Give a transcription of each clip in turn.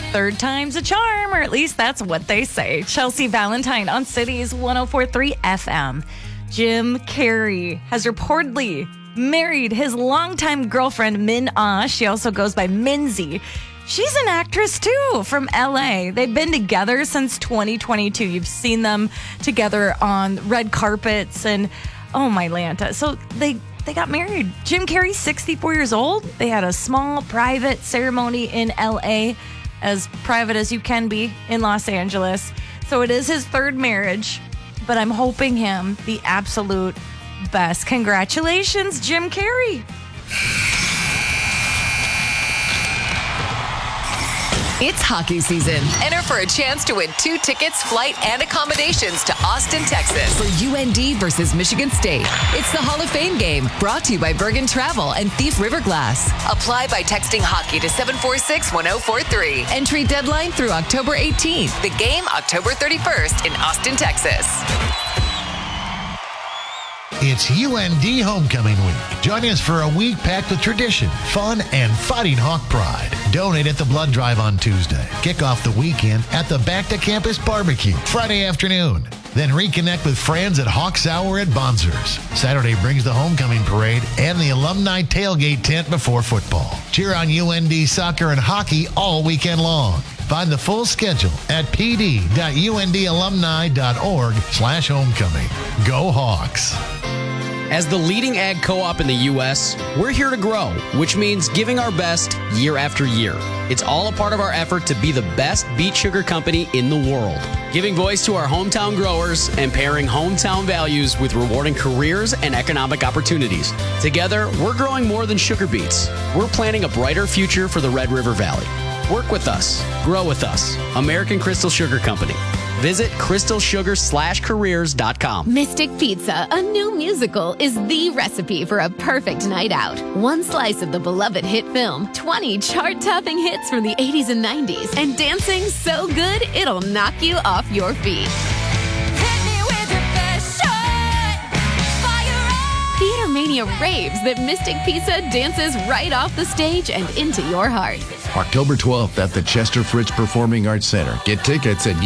Third time's a charm, or at least that's what they say. Chelsea Valentine on Cities 104.3 FM. Jim Carrey has reportedly married his longtime girlfriend, Min Ah. She also goes by Minzy. She's an actress, too, from L.A. They've been together since 2022. You've seen them together on red carpets and, oh, my Lanta. So they got married. Jim Carrey's 64 years old. They had a small private ceremony in L.A., as private as you can be in Los Angeles. So it is his third marriage, but I'm hoping him the absolute best. Congratulations, Jim Carrey. It's hockey season. Enter for a chance to win 2 tickets, flight, and accommodations to Austin, Texas for UND versus Michigan State. It's the Hall of Fame game, brought to you by Bergen Travel and Thief River Glass. Apply by texting hockey to 746-1043. Entry deadline through October 18th. The game October 31st in Austin, Texas. It's UND Homecoming Week. Join us for a week packed with tradition, fun, and fighting Hawk pride. Donate at the blood drive on Tuesday. Kick off the weekend at the Back to Campus Barbecue Friday afternoon. Then reconnect with friends at Hawks Hour at Bonzers. Saturday brings the homecoming parade and the alumni tailgate tent before football. Cheer on UND soccer and hockey all weekend long. Find the full schedule at pd.undalumni.org/homecoming. Go Hawks. As the leading ag co-op in the U.S., we're here to grow, which means giving our best year after year. It's all a part of our effort to be the best beet sugar company in the world, giving voice to our hometown growers and pairing hometown values with rewarding careers and economic opportunities. Together, we're growing more than sugar beets. We're planting a brighter future for the Red River Valley. Work with us. Grow with us. American Crystal Sugar Company. Visit crystalsugar/careers.com. Mystic Pizza, a new musical, is the recipe for a perfect night out. One slice of the beloved hit film, 20 chart-topping hits from the 80s and 90s, and dancing so good it'll knock you off your feet. Theater Mania raves that Mystic Pizza dances right off the stage and into your heart. October 12th at the Chester Fritz Performing Arts Center. Get tickets at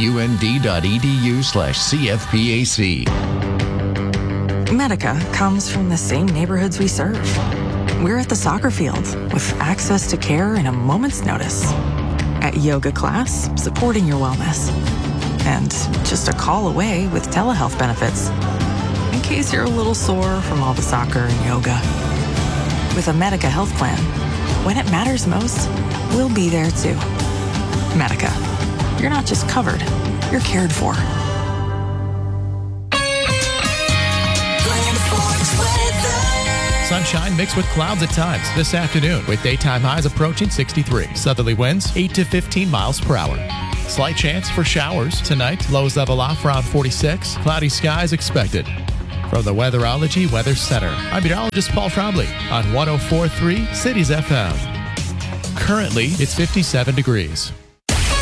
und.edu/CFPAC. Medica comes from the same neighborhoods we serve. We're at the soccer field with access to care in a moment's notice. At yoga class, supporting your wellness. And just a call away with telehealth benefits. In case you're a little sore from all the soccer and yoga. With a Medica health plan, when it matters most, we'll be there too. Medica. You're not just covered, you're cared for. Sunshine mixed with clouds at times this afternoon with daytime highs approaching 63. Southerly winds 8 to 15 miles per hour. Slight chance for showers tonight. Lows level off around 46. Cloudy skies expected. From the Weatherology Weather Center, I'm meteorologist Paul Trombley on 104.3 Cities FM. Currently, it's 57 degrees.